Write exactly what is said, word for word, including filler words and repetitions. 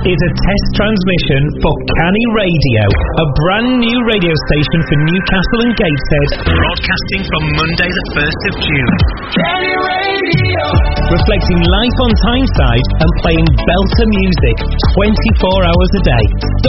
is a test transmission for Canny Radio, a brand new radio station for Newcastle and Gateshead, broadcasting from Monday the first of June. Canny Radio! Reflecting life on Tyneside and playing belter music twenty-four hours a day.